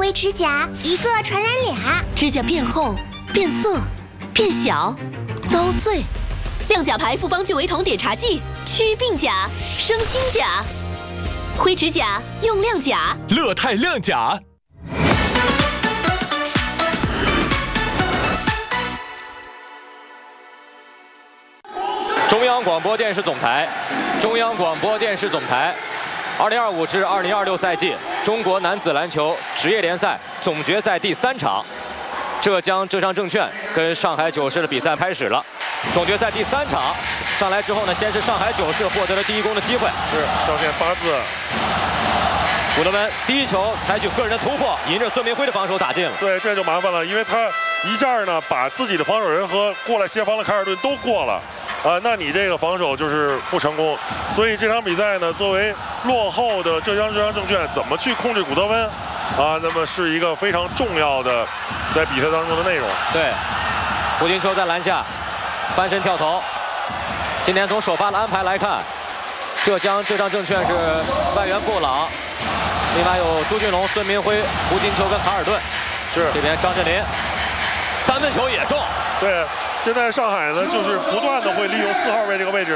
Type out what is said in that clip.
灰指甲，一个传染俩。 指甲变厚、变色、变小、遭碎。亮甲牌复方聚维酮碘茶剂，祛病甲，生新甲。灰指甲用亮甲， 乐泰亮甲。 中央广播电视总台，2025至2026赛季中国男子篮球职业联赛总决赛第3场，浙商证券跟上海九市的比赛开始了。总决赛第3场上来之后呢，先是上海九市获得了第一攻的机会， 是上线8字。 古德温第一球采取个人的突破，迎着孙明辉的防守打进了。 对，这就麻烦了，因为他一下呢把自己的防守人和过来协防的凯尔顿都过了。那你这个防守就是不成功，所以这场比赛呢，作为落后的浙商证券怎么去控制古德温那么是一个非常重要的在比赛当中的内容。 对，胡金秋在篮下翻身跳投。今天从首发的安排来看，浙商证券是外援布朗，另外有朱俊龙、孙明辉、胡金秋跟卡尔顿。是这边张镇麟3分球也中。 对。现在上海呢，就是不断的会利用4号位这个位置。